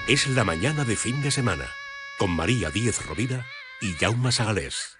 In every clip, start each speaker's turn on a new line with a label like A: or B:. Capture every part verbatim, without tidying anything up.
A: Es la mañana de fin de semana, con María Díez Rovira y Jaume Sagalés.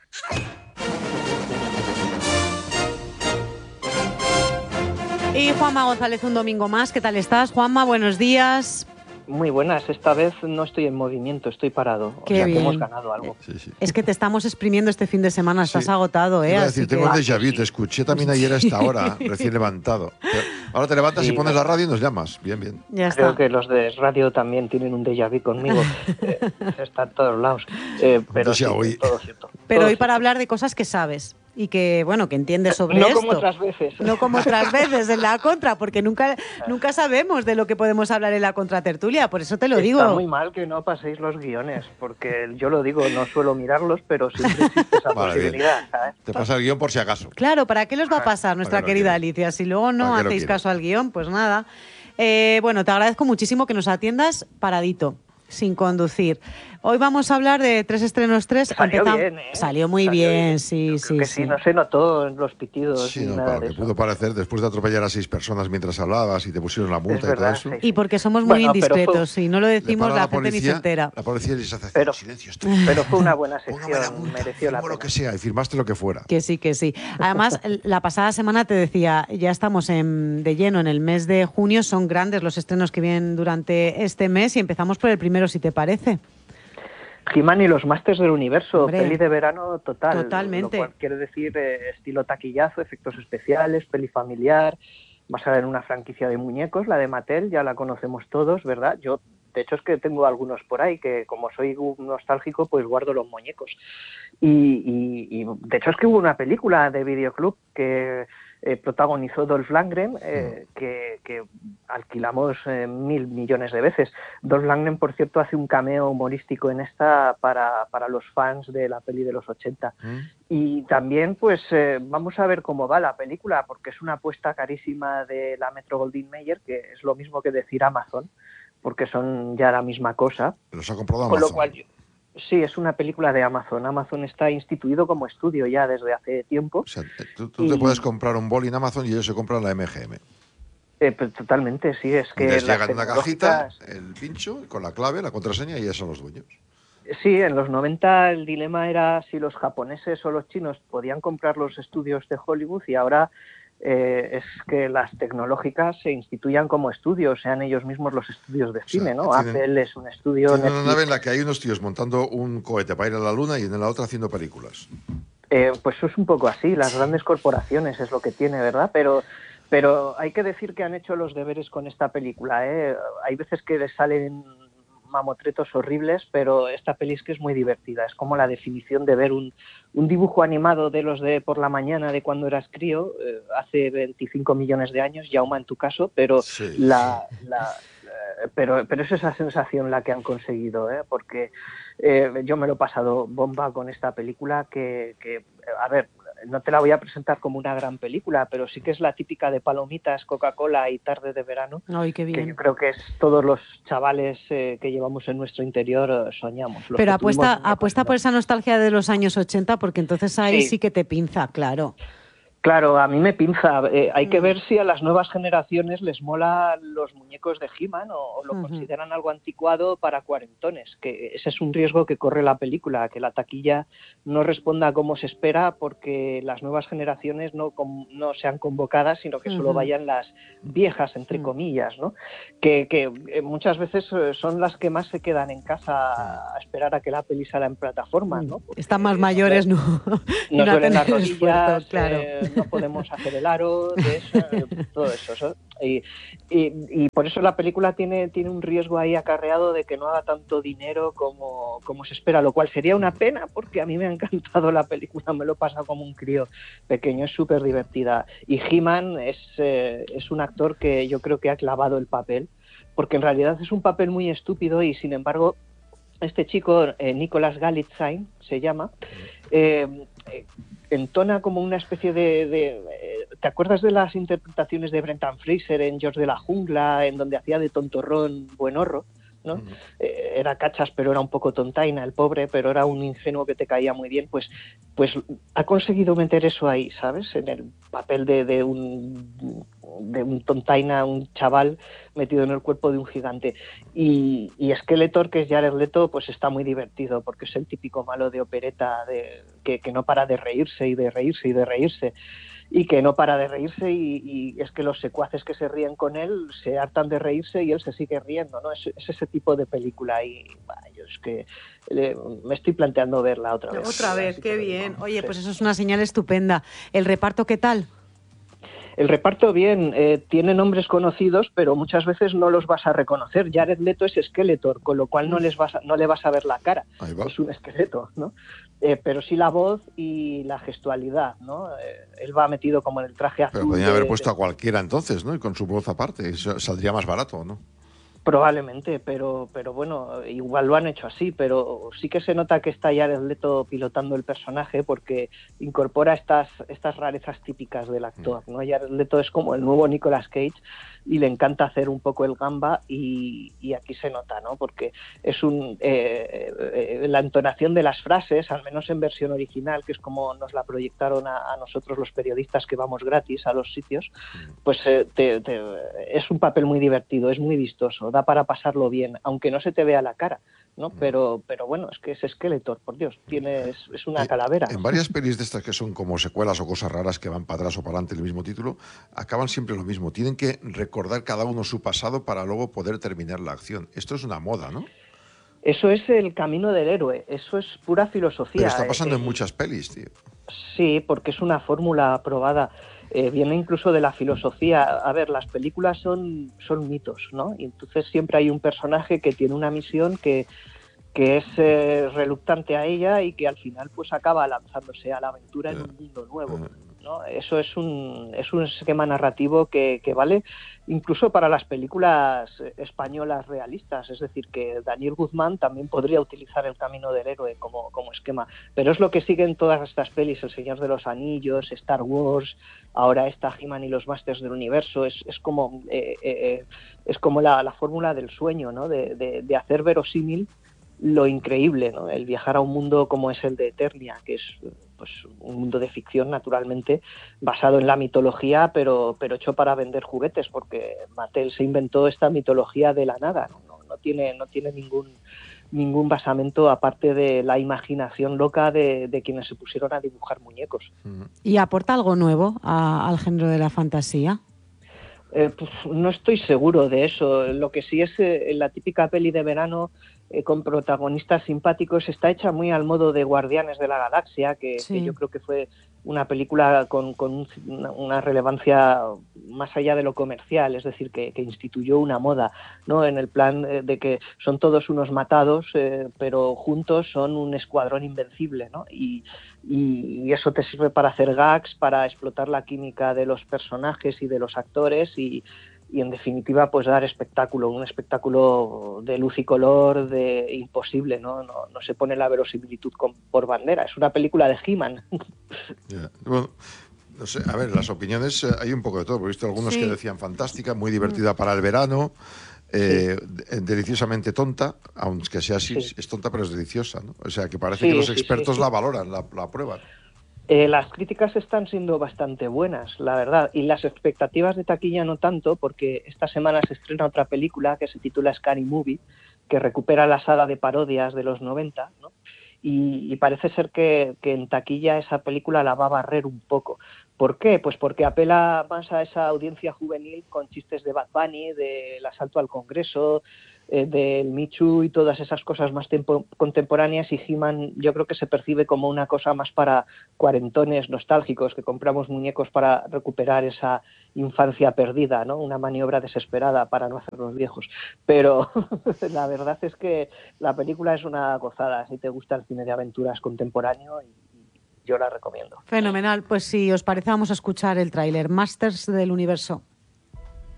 B: Y Juanma González, un domingo más. ¿Qué tal estás, Juanma? Buenos días.
C: Muy buenas. Esta vez no estoy en movimiento, estoy parado.
B: Qué
C: o sea,
B: bien.
C: que hemos ganado algo.
D: Sí, sí.
B: Es que te estamos exprimiendo este fin de semana, estás
D: Sí.
B: agotado, ¿eh?
D: Iba a
B: Así
D: decir,
B: que...
D: tengo el déjà vu, te escuché también ayer a esta hora, recién levantado. Ahora te levantas
C: Sí,
D: y pones
C: no.
D: la radio y nos llamas. Bien, bien.
B: Ya
C: Creo
B: está.
C: que los de radio también tienen un déjà vu conmigo. eh, está en todos lados. Eh, pero sí,
D: déjà vu.
C: todo cierto.
B: Pero
C: todo
B: hoy para
C: cierto.
B: hablar de cosas que sabes y que, bueno, que entiendes sobre
C: No
B: esto.
C: como otras veces.
B: No como otras veces en la contra, porque nunca, nunca sabemos de lo que podemos hablar en la contratertulia, por eso te lo
C: Está
B: digo.
C: muy mal que no paséis los guiones, porque yo lo digo, no suelo mirarlos, pero siempre existe esa
D: Vale, bien.
C: posibilidad, ¿sabes?
D: Te pasa el guión por si acaso.
B: Claro, ¿para qué los va a pasar nuestra
D: ¿Para qué lo
B: querida
D: quieres?
B: Alicia? Si luego no
D: ¿Para qué lo
B: hacéis
D: quieres?
B: caso al guión, pues nada. Eh, bueno, te agradezco muchísimo que nos atiendas paradito, sin conducir. Hoy vamos a hablar de Tres Estrenos Tres.
C: Salió
B: Empezam-
C: bien, ¿eh?
B: Salió muy
C: Salió
B: bien,
C: bien.
B: sí,
C: Yo
B: sí,
C: creo que
B: sí.
C: sí, no se notó en los pitidos
D: Sí,
C: ni
D: no,
C: nada
D: para
C: de
D: lo que
C: eso.
D: pudo parecer después de atropellar a seis personas mientras hablabas y te pusieron la multa
C: Es
D: y todo
C: verdad,
D: eso.
C: sí.
B: Y porque somos muy
C: Bueno, pero fue-
B: indiscretos, si no lo
D: Le
B: decimos
D: para
B: la, gente ni se entera.
D: La policía les hace
C: Pero-
D: silencio. Estoy
C: Pero fue una buena
D: Póngame la
C: sección,
D: multa,
C: mereció la
D: firmo lo
C: pena.
D: que sea y firmaste lo que fuera.
B: Que sí, que sí. Además, la pasada semana te decía, ya estamos en, de lleno en el mes de junio, son grandes los estrenos que vienen durante este mes y empezamos por el primero, si te parece.
C: He-Man y los Masters del Universo,
B: Hombre,
C: peli de verano total.
B: totalmente.
C: Lo cual quiere decir eh, estilo taquillazo, efectos especiales, peli familiar, basada en una franquicia de muñecos, la de Mattel, ya la conocemos todos, ¿verdad? Yo, de hecho, es que tengo algunos por ahí que, como soy un nostálgico, pues guardo los muñecos. Y, y, y de hecho es que hubo una película de videoclub que eh, protagonizó Dolph Lundgren, eh, que, que alquilamos eh, mil millones de veces. Dolph Lundgren, por cierto, hace un cameo humorístico en esta para, para los fans de la peli de los ochenta.
D: ¿Mm?
C: Y también, pues, eh, vamos a ver cómo va la película, porque es una apuesta carísima de la Metro-Goldwyn-Mayer, que es lo mismo que decir Amazon, porque son ya la misma cosa.
D: Los ha comprado
C: Con
D: Amazon.
C: lo cual, yo- sí, es una película de Amazon. Amazon está instituido como estudio ya desde hace tiempo.
D: O sea, tú, tú
C: Y-
D: te puedes comprar un boli en Amazon y ellos se compran la M G M.
C: Eh, pues, totalmente, sí, es
D: Y
C: que
D: les
C: las
D: llega en una cajita
C: tecnológicas-
D: el pincho con la clave, la contraseña y ya son los dueños.
C: Sí, en los noventa el dilema era si los japoneses o los chinos podían comprar los estudios de Hollywood y ahora eh, es que las tecnológicas se instituyan como estudios, sean ellos mismos los estudios de cine, ¿no?
D: tienen-
C: Apple es un estudio,
D: Tienen una
C: Netflix-
D: nave en la que hay unos tíos montando un cohete para ir a la luna y en la otra haciendo películas.
C: Eh, pues eso es un poco así, las grandes corporaciones es lo que tiene, ¿verdad? Pero, pero hay que decir que han hecho los deberes con esta película, ¿eh? Hay veces que les salen mamotretos horribles, pero esta peli es que es muy divertida, es como la definición de ver un, un dibujo animado de los de por la mañana de cuando eras crío, eh, hace veinticinco millones de años, Jaume en tu caso, pero
D: Sí,
C: la... la eh, pero, pero es esa sensación la que han conseguido, ¿eh? Porque eh, yo me lo he pasado bomba con esta película que, que, a ver, no te la voy a presentar como una gran película, pero sí que es la típica de palomitas, Coca-Cola y tarde de verano,
B: Ay, qué
C: que
B: bien.
C: yo creo que es todos los chavales eh, que llevamos en nuestro interior eh, soñamos. Los
B: Pero
C: que
B: apuesta,
C: tuvimos muñecos,
B: apuesta
C: ¿no?
B: por esa nostalgia de los años ochenta, porque entonces ahí sí,
C: Sí.
B: que te pinza, claro.
C: Claro, a mí me pinza. Eh, hay que
B: Mm.
C: ver si a las nuevas generaciones les mola los muñecos de He-Man o, o lo
B: Ujú.
C: consideran algo anticuado para cuarentones, que ese es un riesgo que corre la película, que la taquilla no responda como se espera porque las nuevas generaciones no, com- no sean convocadas, sino que solo
B: Ujú.
C: vayan las viejas, entre
B: Mm.
C: comillas, ¿no? Que, que eh, muchas veces eh, son las que más se quedan en casa a esperar a que la peli salga en plataformas, ¿no? Porque
B: Están más
C: nos
B: mayores,
C: duele-
B: ¿no? Y
C: Nos
B: no
C: duelen las
B: hacen el esfuerzo,
C: rodillas,
B: claro.
C: eh, no podemos hacer el aro, de eso, eh, todo eso. ¿so? Y, y, y por eso la película tiene, tiene un riesgo ahí acarreado de que no haga tanto dinero como, como se espera, lo cual sería una pena porque a mí me ha encantado la película, me lo he pasado como un crío pequeño, es súper divertida. Y He-Man es, eh, es un actor que yo creo que ha clavado el papel, porque en realidad es un papel muy estúpido y sin embargo este chico, eh, Nicholas Galitzine se llama, eh, eh, entona como una especie de, de eh, ¿te acuerdas de las interpretaciones de Brendan Fraser en George de la Jungla, en donde hacía de tontorrón buenorro, ¿no?
D: Ujú.
C: Eh, era cachas, pero era un poco tontaina el pobre, pero era un ingenuo que te caía muy bien, pues, pues ha conseguido meter eso ahí, ¿sabes? En el papel de, de un de un tontaina, un chaval metido en el cuerpo de un gigante. Y, y Skeletor, que es Jared Leto, pues está muy divertido, porque es el típico malo de opereta de, que, que no para de reírse y de reírse y de reírse. Y que no para de reírse y, y es que los secuaces que se ríen con él se hartan de reírse y él se sigue riendo, ¿no? Es, es ese tipo de película y bah, yo es que le, me estoy planteando verla otra vez.
B: Otra vez,
C: Así
B: qué
C: que,
B: bien.
C: no,
B: Oye,
C: sí.
B: pues eso es una señal estupenda. ¿El reparto qué tal?
C: El reparto bien, eh, tiene nombres conocidos, pero muchas veces no los vas a reconocer. Jared Leto es Skeletor, con lo cual no, les vas a, no le vas a ver la cara.
D: Ahí va.
C: Es un esqueleto, ¿no? Eh, pero sí la voz y la gestualidad, ¿no? Eh, él va metido como en el traje azul.
D: Pero podrían haber
C: de,
D: puesto
C: de...
D: a cualquiera entonces, ¿no? Y con su voz aparte, eso saldría más barato, ¿no?
C: Probablemente, pero, pero bueno, igual lo han hecho así, pero sí que se nota que está Jared Leto pilotando el personaje porque incorpora estas, estas rarezas típicas del actor, ¿no? Jared Leto es como el nuevo Nicolas Cage y le encanta hacer un poco el gamba y, y aquí se nota, ¿no? Porque es un eh, eh, la entonación de las frases, al menos en versión original, que es como nos la proyectaron a, a nosotros los periodistas que vamos gratis a los sitios, pues eh, te, te, es un papel muy divertido, es muy vistoso, da para pasarlo bien, aunque no se te vea la cara, ¿no? Pero, pero bueno, es que es Skeletor, por Dios, tiene, es, es una
D: Eh,
C: calavera.
D: En varias pelis de estas que son como secuelas o cosas raras que van para atrás o para adelante el mismo título, acaban siempre lo mismo. Tienen que recordar cada uno su pasado para luego poder terminar la acción. Esto es una moda, ¿no?
C: Eso es el camino del héroe, eso es pura filosofía.
D: Pero está pasando
C: eh,
D: en muchas pelis, tío.
C: Sí, porque es una fórmula aprobada. Eh, viene incluso de la filosofía. A ver, las películas son, son mitos, ¿no? Y entonces siempre hay un personaje que tiene una misión que, que es eh, reluctante a ella y que al final pues acaba lanzándose a la aventura en un mundo nuevo, ¿no? Eso es un, es un esquema narrativo que, que vale incluso para las películas españolas realistas, es decir, que Daniel Guzmán también podría utilizar el camino del héroe como, como esquema, pero es lo que siguen todas estas pelis, El Señor de los Anillos, Star Wars, ahora está He-Man y los Masters del Universo, es, es como eh, eh, es como la, la fórmula del sueño, ¿no? De, de, de hacer verosímil lo increíble, ¿no? El viajar a un mundo como es el de Eternia, que es pues un mundo de ficción naturalmente basado en la mitología, pero pero hecho para vender juguetes, porque Mattel se inventó esta mitología de la nada, no, no, no tiene no tiene ningún ningún basamento aparte de la imaginación loca de, de quienes se pusieron a dibujar muñecos.
B: ¿Y aporta algo nuevo a, al género de la fantasía?
C: Eh, pues, no estoy seguro de eso. Lo que sí es eh, la típica peli de verano eh, con protagonistas simpáticos está hecha muy al modo de Guardianes de la Galaxia, que, sí. que yo creo que fue una película con, con un, una, una relevancia más allá de lo comercial, es decir, que, que instituyó una moda, ¿no? En el plan eh, de que son todos unos matados, eh, pero juntos son un escuadrón invencible, ¿no? Y, y, y eso te sirve para hacer gags, para explotar la química de los personajes y de los actores y, y en definitiva pues dar espectáculo, un espectáculo de luz y color, de imposible, ¿no? No, no se pone la verosimilitud con, por bandera, es una película de He-Man.
D: Yeah. Bueno, no sé, a ver, las opiniones, eh, hay un poco de todo, porque he visto algunos sí. que decían fantástica, muy divertida mm. para el verano, eh, sí. deliciosamente tonta, aunque sea así, sí. es tonta pero es deliciosa, ¿no? O sea, que parece sí, que los sí, expertos sí, sí. la valoran, la, la aprueban.
C: Eh, las críticas están siendo bastante buenas, la verdad, y las expectativas de taquilla no tanto, porque esta semana se estrena otra película que se titula Scary Movie, que recupera la saga de parodias de los noventa, ¿no? Y, y parece ser que, que en taquilla esa película la va a barrer un poco. ¿Por qué? Pues porque apela más a esa audiencia juvenil con chistes de Bad Bunny, del asalto al Congreso, eh, del Me Too y todas esas cosas más tempo- contemporáneas, y He-Man yo creo que se percibe como una cosa más para cuarentones nostálgicos, que compramos muñecos para recuperar esa infancia perdida, ¿no? Una maniobra desesperada para no hacernos viejos. Pero la verdad es que la película es una gozada, si te gusta el cine de aventuras contemporáneo, y yo la recomiendo.
B: Fenomenal. Pues si os parece, vamos a escuchar el tráiler Masters del Universo.